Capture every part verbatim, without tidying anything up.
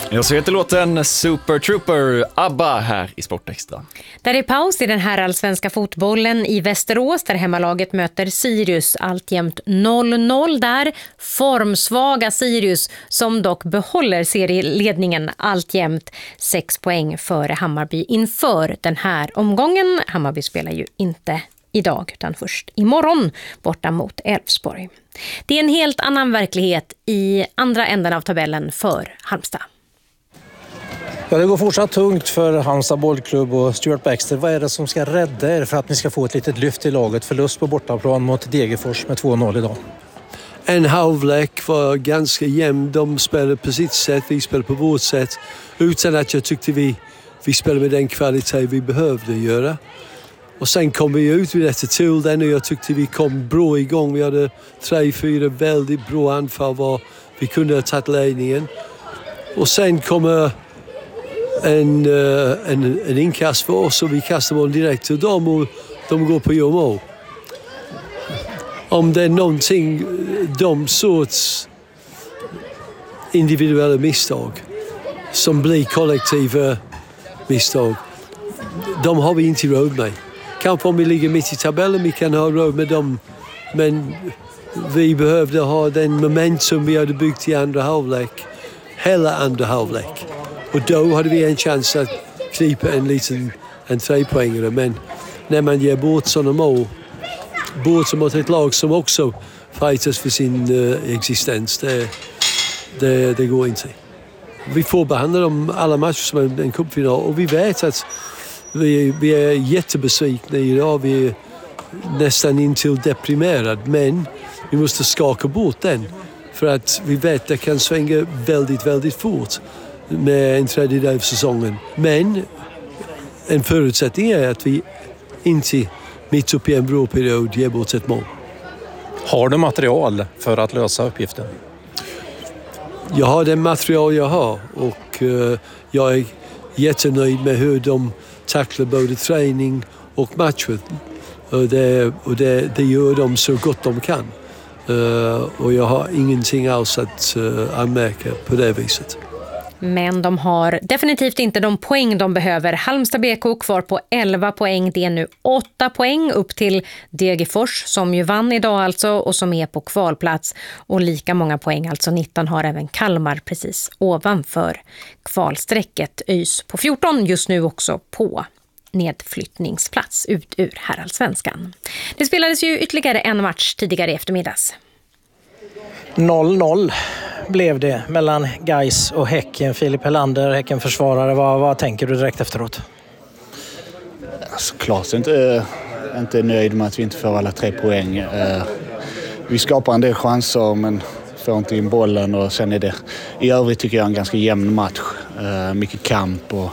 Jag så heter låten Super Trooper, ABBA här i Sportextra. Där är paus i den här allsvenska fotbollen i Västerås där hemmalaget möter Sirius, alltjämt noll noll där. Formsvaga Sirius som dock behåller serieledningen alltjämt sex poäng före Hammarby inför den här omgången. Hammarby spelar ju inte idag utan först imorgon borta mot Elfsborg. Det är en helt annan verklighet i andra änden av tabellen för Halmstad. Ja, det går fortsatt tungt för Halmstad bollklubb och Stuart Baxter. Vad är det som ska rädda er för att ni ska få ett litet lyft i laget? Förlust på bortaplan mot Degerfors med två noll idag. En halvlek var ganska jämn. De spelade på sitt sätt, vi spelade på vårt sätt. Utan att jag tyckte vi, vi spelade med den kvalitet vi behövde göra. Och sen kom vi ut vid detta till den och jag tyckte vi kom bra igång. Vi hade tre, fyra väldigt bra anfall var vi kunde ha tagit ledningen. Och sen kommer en, en, en inkast för oss och vi kastar bollen direkt till dem och de går på gör mål. Om det är någonting, de sorts individuella misstag som blir kollektiva misstag, de har vi inte råd med. Kanske om vi ligger mitt i tabellen vi kan ha råd med dem, men vi behövde ha den momentum vi hade byggt i andra halvlek, hela andra halvlek. Och då hade vi en chans att knipa en liten en trepoängare, men när man ger bort sådana mål, bort mot ett lag som också fightas för sin uh, existens, det, det, det går inte. Vi får behandla dem alla matcher som en, en cupfinal och vi vet att vi, vi är jättebesvikna idag, vi är nästan intill deprimerade, men vi måste skaka bort den för att vi vet att det kan svänga väldigt, väldigt fort med en tredjedel av säsongen. Men en förutsättning är att vi inte mitt upp i en bra period ger bort ett mål. Har du material för att lösa uppgiften? Jag har det material jag har och uh, jag är jättenöjd med hur de tacklar både träning och matcher. Och det, och det, det gör de så gott de kan. Uh, och jag har ingenting alls att uh, anmärka på det viset. Men de har definitivt inte de poäng de behöver. Halmstad B K kvar på elva poäng. Det är nu åtta poäng upp till Degerfors som ju vann idag alltså och som är på kvalplats. Och lika många poäng, alltså nitton, har även Kalmar precis ovanför kvalsträcket. ÖIS på fjorton just nu också på nedflyttningsplats ut ur herrallsvenskan. Det spelades ju ytterligare en match tidigare i eftermiddags. noll noll blev det mellan Gais och Häcken. Filip Helander, Häcken försvarare. Vad, vad tänker du direkt efteråt? Såklart inte, inte nöjd med att vi inte får alla tre poäng. Vi skapar en del chanser men får inte in bollen och sen är det i övrigt tycker jag en ganska jämn match. Mycket kamp och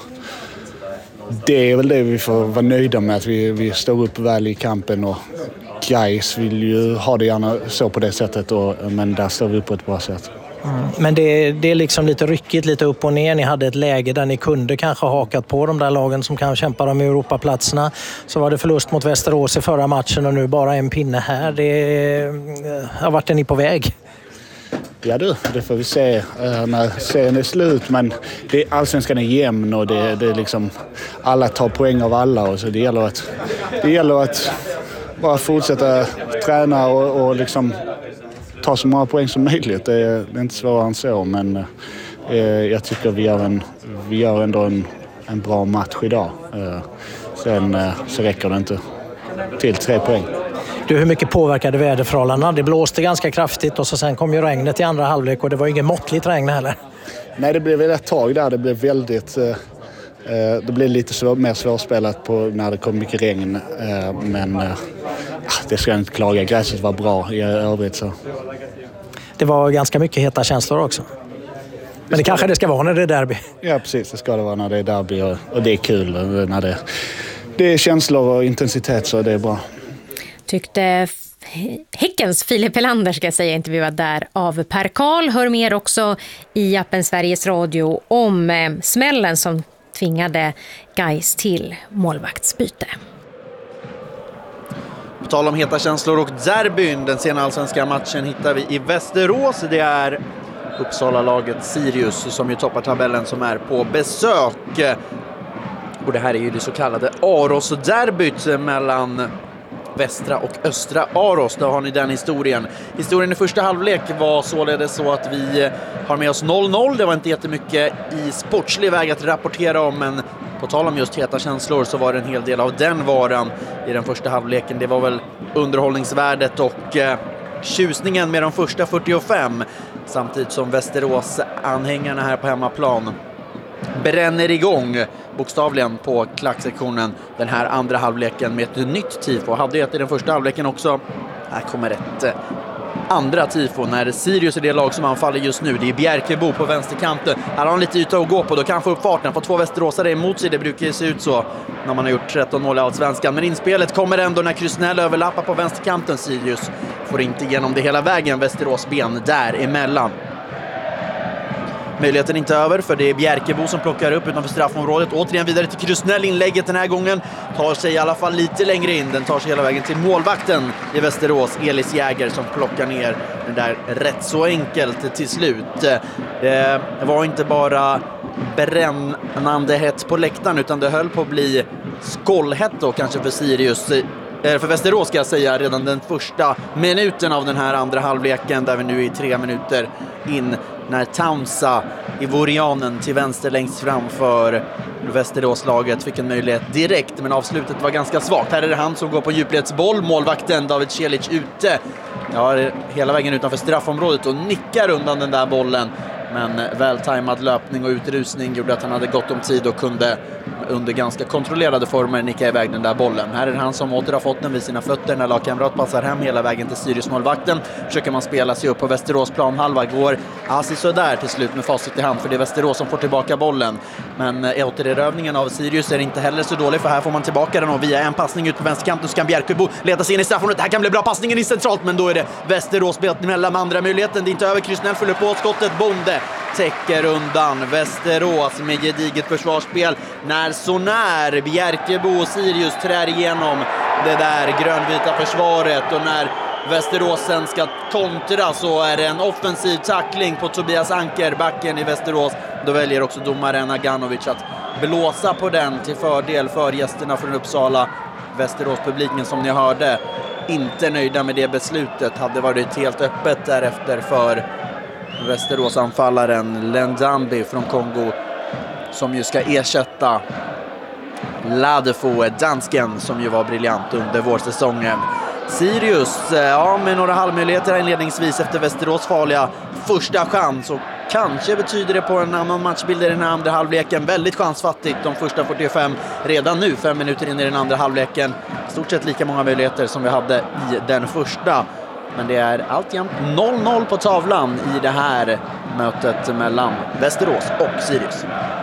det är väl det vi får vara nöjda med, att vi, vi står upp väl i kampen och Gais vill ju ha det gärna så på det sättet och, men där står vi upp på ett bra sätt. Mm. Men det, det är liksom lite ryckigt, lite upp och ner. Ni hade ett läge där ni kunde kanske hakat på de där lagen som kan kämpa om Europaplatserna. Så var det förlust mot Västerås i förra matchen och nu bara en pinne här. Det, ja, vart är ni på väg? Ja du, det får vi se uh, när serien är slut, men det, allsvenskan är jämn och det, det är liksom, alla tar poäng av alla och så det gäller att, det gäller att bara fortsätta träna och, och liksom ta så många poäng som möjligt. Det är, det är inte svårare än så, men eh, jag tycker vi gör, en, vi gör ändå en, en bra match idag. Eh, sen eh, så räcker det inte till tre poäng. Du, hur mycket påverkade väderförhållandena? Det blåste ganska kraftigt och så sen kom ju regnet i andra halvlek och det var ingen måttligt regn heller. Nej, det blev väl ett tag där. Det blev väldigt... Eh, det blev lite svår, mer svårspelat på när det kom mycket regn. Eh, men eh, det ska jag inte klaga. Gräset var bra i övrigt så. Det var ganska mycket heta känslor också. Men det kanske det ska vara när det är derby. Ja, precis. Det ska det vara när det är derby och, och det är kul när det, det är känslor och intensitet, så det är bra. Tyckte Häckens Filip Helander, ska jag säga, intervjuad där av Per Karl. Hör mer också i appen Sveriges Radio om eh, smällen som tvingade Gais till målvaktsbyte. På tal om heta känslor och derbyn, den sena allsvenska matchen hittar vi i Västerås. Det är Uppsala-laget Sirius som ju toppar tabellen, som är på besök. Och det här är ju det så kallade Aros-derbyt mellan västra och östra Aros. Då har ni den historien. Historien i första halvlek var således så att vi har med oss noll noll. Det var inte jättemycket i sportslig väg att rapportera om, men på tal om just heta känslor så var det en hel del av den varan i den första halvleken. Det var väl underhållningsvärdet och eh, tjusningen med de första fyrtiofem, samtidigt som Västerås-anhängarna här på hemmaplan bränner igång bokstavligen på klacksektionen den här andra halvleken med ett nytt tifo. Hade ju ett i den första halvleken också. Här kommer ett eh, andra tifo när Sirius är det lag som anfaller just nu. Det är Bjärkebo på vänsterkanten. Här har han lite yta att gå på. Då kan han få upp farten. Få två västeråsare emot sig. Det brukar ju se ut så när man har gjort tretton mål i Allsvenskan. Men inspelet kommer ändå när Krusnell överlappar på vänsterkanten. Sirius får inte igenom det hela vägen. Västerås ben däremellan. Möjligheten inte över, för det är Bjärkebo som plockar upp utanför straffområdet. Återigen vidare till Krusnell. Inlägget den här gången tar sig i alla fall lite längre in. Den tar sig hela vägen till målvakten i Västerås, Elis Jäger, som plockar ner den där rätt så enkelt till slut. Det var inte bara brännande hett på läktaren, utan det höll på att bli skållhett då kanske för Sirius. För Västerås ska jag säga, redan den första minuten av den här andra halvleken, där vi nu är tre minuter in, när Taunsa i Vorianen till vänster längst fram för Västeråslaget fick en möjlighet direkt, men avslutet var ganska svagt. Här är det han som går på djupledsboll, målvakten David Celic ute, ja, hela vägen utanför straffområdet och nickar undan den där bollen. Men vältajmad löpning och utrusning gjorde att han hade gott om tid och kunde under ganska kontrollerade former nicka iväg den där bollen. Här är det han som åter har fått den vid sina fötter när lagkamrat passar hem hela vägen till Sirius-målvakten. Försöker man spela sig upp på Västerås planhalva. Går alltså så där till slut med facit i hand, för det är Västerås som får tillbaka bollen. Men återerövningen av Sirius är inte heller så dålig, för här får man tillbaka den och via en passning ut på vänsterkanten så kan Bjärkebo leda sig in i straffområdet. Det här kan bli bra, passningen i centralt, men då är det Västerås mellan med andra möjligheten. Det är inte över, Krusnell fyller på skottet, Bonde täcker undan Västerås med gediget försvarsspel. När så när Bjärkebo och Sirius trär igenom det där grönvita försvaret, och när Västeråsen ska kontra så är det en offensiv tackling på Tobias Anker, backen i Västerås. Då väljer också domaren Aganovic att blåsa på den till fördel för gästerna från Uppsala. Västerås-publiken, som ni hörde, inte nöjda med det beslutet. Hade varit helt öppet därefter för Västerås-anfallaren Lendambi från Kongo, som ju ska ersätta Ladefo, dansken, som ju var briljant under vårsäsongen. Sirius, ja, med några halvmöjligheter inledningsvis efter Västerås farliga första chans, och kanske betyder det på en annan matchbild i den här andra halvleken. Väldigt chansfattigt de första fyrtiofem, redan nu fem minuter in i den andra halvleken. Stort sett lika många möjligheter som vi hade i den första. Men det är alltjämt noll noll på tavlan i det här mötet mellan Västerås och Sirius.